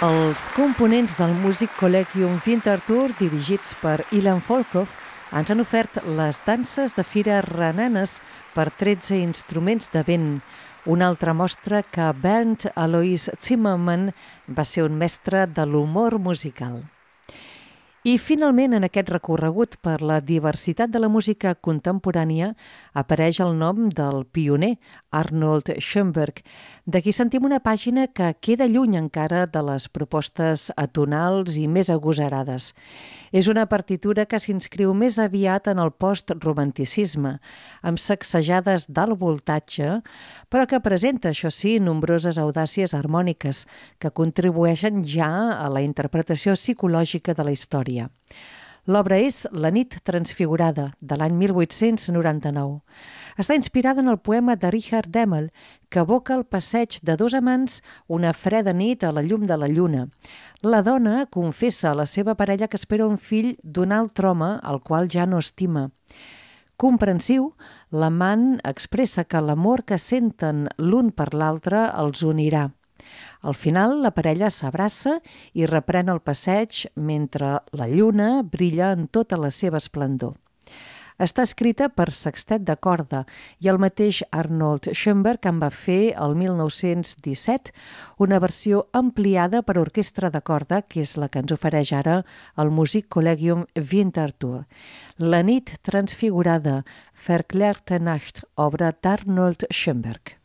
Els components del Music Collegium Winterthur, dirigits per Ilan Volkov, ens han ofert les danses de fira renanes per 13 instruments de vent, una altra mostra que Bernd Alois Zimmermann va ser un mestre de l'humor musical. I finalment, en aquest recorregut per la diversitat de la música contemporània, apareix el nom del pioner, Arnold Schoenberg, de qui sentim una pàgina que queda lluny encara de les propostes atonals i més agosarades. És una partitura que s'inscriu més aviat en el post-romanticisme, amb sacsejades d'alt voltatge, però que presenta, això sí, nombroses audàcies harmòniques que contribueixen ja a la interpretació psicològica de la història. L'obra és La nit transfigurada, de l'any 1899. Està inspirada en el poema de Richard Demel, que evoca el passeig de dos amants una freda nit a la llum de la lluna. La dona confessa a la seva parella que espera un fill d'un altre home, al qual ja no estima. Comprensiu, l'amant expressa que l'amor que senten l'un per l'altre els unirà. Al final, la parella s'abraça i reprèn el passeig mentre la lluna brilla en tota la seva esplendor. Està escrita per sextet de corda i el mateix Arnold Schoenberg en va fer el 1917 una versió ampliada per orquestra de corda, que és la que ens ofereix ara el Music Collegium Winterthur. La nit transfigurada, Verklärte Nacht, obra d'Arnold Schoenberg.